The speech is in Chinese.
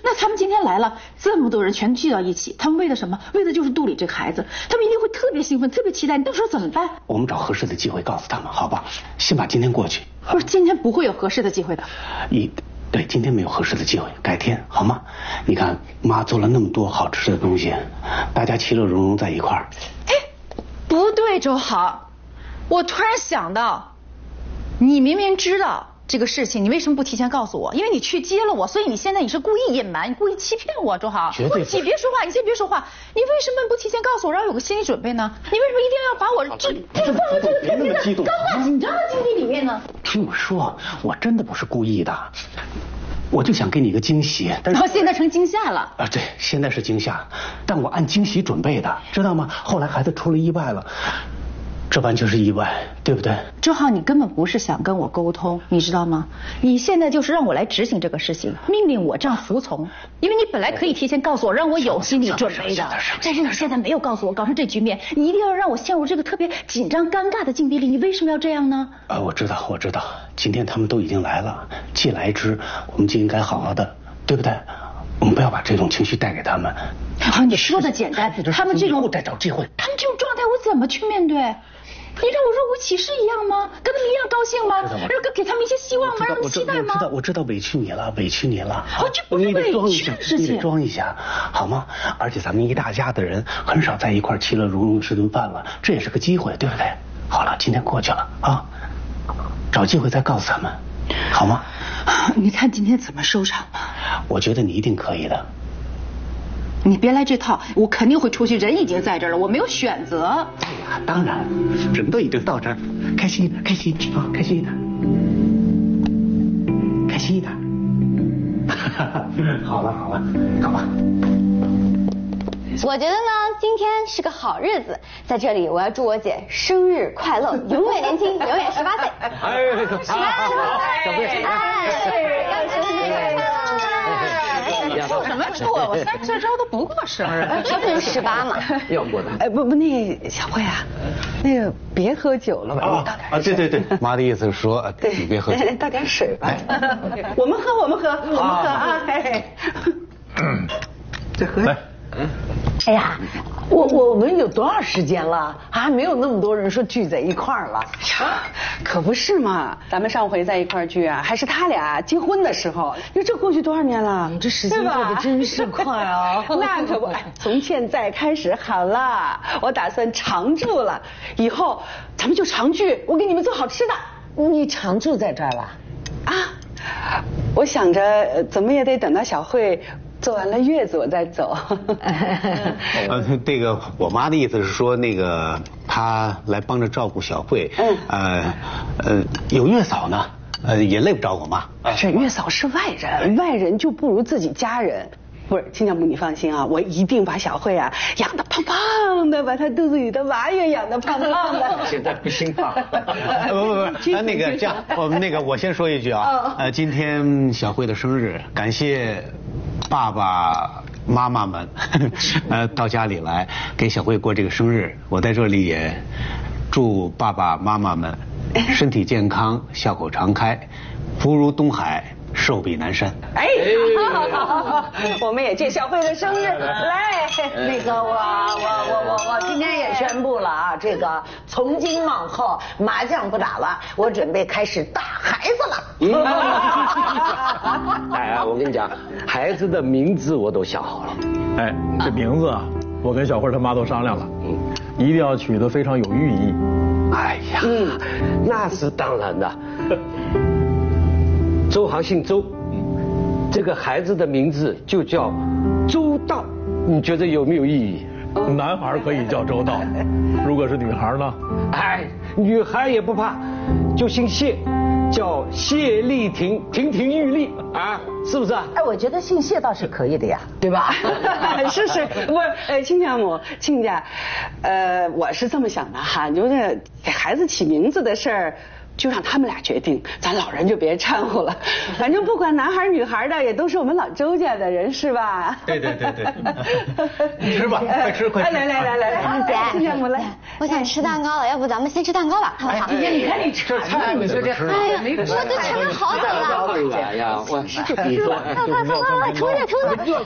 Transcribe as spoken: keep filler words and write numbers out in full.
那他们今天来了，这么多人全聚到一起，他们为了什么？为的就是肚里这个孩子，他们一定会特别兴奋，特别期待。你到时候怎么办？ 我们找合适的机会告诉他们，好吧？先把今天过去。 不是，今天不会有合适的机会的。 一，对，今天没有合适的机会，改天好吗？你看妈做了那么多好吃的东西，大家其乐融融在一块儿。 哎，不对，周豪，我突然想到，你明明知道这个事情，你为什么不提前告诉我？因为你去接了我，所以你现在你是故意隐瞒，你故意欺骗我，周豪。 绝对不是。 你别说话，你先别说话。你为什么不提前告诉我，让我有个心理准备呢？你为什么一定要把我这这放在这个特别的尴尬紧张的境地里面呢？ 听我说，我真的不是故意的，我就想给你一个惊喜。但是然后现在成惊吓了。 啊，对，现在是惊吓，但我按惊喜准备的，知道吗？后来孩子出了意外了。这完全是意外，对不对？ 周浩，你根本不是想跟我沟通，你知道吗？你现在就是让我来执行这个事情，命令我这样服从。因为你本来可以提前告诉我，让我有心理准备的，但是你现在没有告诉我，搞成这局面，你一定要让我陷入这个特别紧张、尴尬的境地里，你为什么要这样呢？ 啊，我知道，我知道，今天他们都已经来了，既来之，我们就应该好好的，对不对？我们不要把这种情绪带给他们。 啊，你说的简单，他们这种再找机会， 他们这种状态，我怎么去面对？你让我若无其事一样吗？跟他们一样高兴吗？让给他们一些希望吗？让他们期待吗？ 我知道，我知道，委屈你了，委屈你了。 哦，这不是委屈的事情， 你得装一下，好吗？而且咱们一大家的人很少在一块其乐融融吃顿饭了，这也是个机会，对不对？好了，今天过去了啊，找机会再告诉他们，好吗？ 你看今天怎么收场吧？ 我觉得你一定可以的。 你别来这套，我肯定会出去，人已经在这儿了，我没有选择。 哎呀，当然，人都已经到这儿，开心一点，开心啊，开心一点，开心一点。好了好了，好吧。 我觉得呢，今天是个好日子，在这里我要祝我姐生日快乐，永远年轻，永远十八岁。 哎，十八岁，小贝， 哎，要生日快乐！ 祝什么祝啊！我三十岁之后都不过生日， 这不是十八嘛？ 要过的。 哎，不不，那个小慧啊，那个别喝酒了吧？ 啊啊，对对对，妈的意思是说，你别喝酒， 倒点水吧。我们喝，我们喝，我们喝啊！嘿，再喝。哎呀，我我们有多少时间了？还没有那么多人说聚在一块儿了。呀，可不是嘛！咱们上回在一块儿聚啊，还是他俩结婚的时候。你说这过去多少年了？ 这时间过得真是快啊！ 那可不，从现在开始好了，我打算常住了，以后咱们就常聚，我给你们做好吃的。 你常住在这儿了？ 啊，我想着怎么也得等到小慧做完了月子我再走。 呃，这个我妈的意思是说，那个她来帮着照顾小慧，嗯，呃呃，有月嫂呢，呃，也累不着我妈。 是月嫂是外人，外人就不如自己家人。不是，亲家母你放心啊，我一定把小慧啊养得胖胖的，把她肚子里的娃也养得胖胖的。 现在不兴胖。 不不不，那那个这样，我们那个我先说一句啊，呃，今天小慧的生日，感谢爸爸妈妈们，呃，到家里来给小慧过这个生日，我在这里也祝爸爸妈妈们身体健康，笑口常开，福如东海，寿比南山。 哎，好好好好，我们也借小慧的生日来。 那个我我我我我今天也宣布了啊，这个从今往后麻将不打了，我准备开始打孩子了。 哎，我跟你讲，孩子的名字我都想好了。 哎，这名字啊，我跟小慧他妈都商量了，一定要取得非常有寓意。 哎呀，嗯，那是当然的。周航姓周，这个孩子的名字就叫周道，你觉得有没有意义？ 男孩可以叫周道，如果是女孩呢？ 哎，女孩也不怕，就姓谢，叫谢丽婷，亭亭玉立啊，是不是啊？ 哎，我觉得姓谢倒是可以的呀，对吧？ 是是，不是，哎，亲家母，亲家，呃，我是这么想的哈，就是给孩子起名字的事儿。 就让他们俩决定，咱老人就别掺和了。反正不管男孩女孩的，也都是我们老周家的人，是吧？ 对对对对。吃吧，快吃快吃。 来来来来来， 姐， 亲家母来。 我想吃蛋糕了，要不咱们先吃蛋糕吧，好不好？ 姐姐，你看你这菜你说这， 哎呀，我都馋了好久了。 哎呀，我快快快快，冲着冲着！